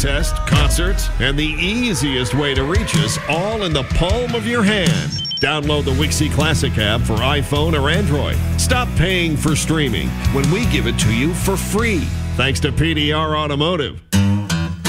contest, concerts, and the easiest way to reach us all in the palm of your hand. Download the Wixie Classic app for iPhone or Android. Stop paying for streaming when we give it to you for free. Thanks to PDR Automotive.